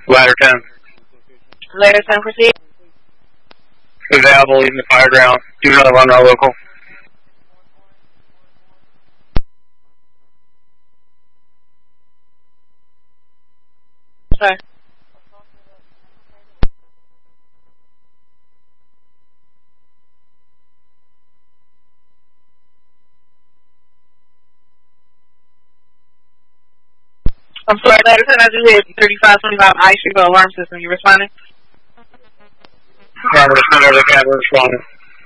Ladder 10. Ladder 10, proceed. Available, leaving the fire ground. Do another run route local. Sorry. I'm sorry, Ladder 10, I just hit 3525 I Street for alarm system. You responding? Remember to send over the cab, we're responding.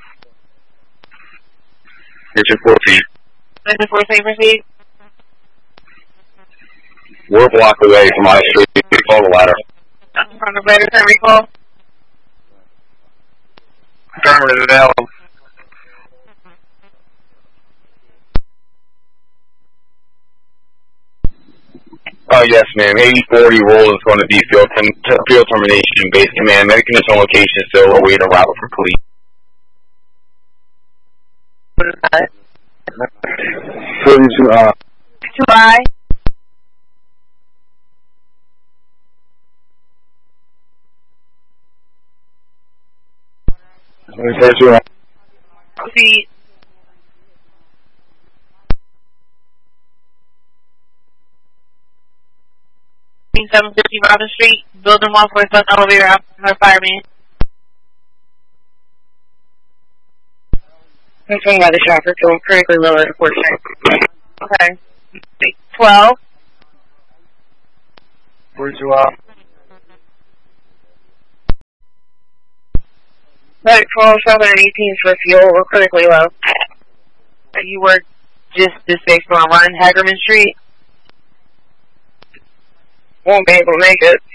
Engine 14. Engine 14, proceed. We're a block away from I Street. Call the ladder. From the Ladder 10, recall. Affirmative, available. Oh, yes, ma'am. 8040 roll is going to be field termination, base command. Medic in its own location, so we'll wait a route for police. 2I. Proceed. King 750 Robin Street, building 147 elevator out from her fireman. I'm talking about the shopper going critically low at the port side. Okay. 12. Where's you off? Medic 12, 7 and 18 for fuel. We're critically low. You work just this based on run Hagerman Street. Won't be able to make it.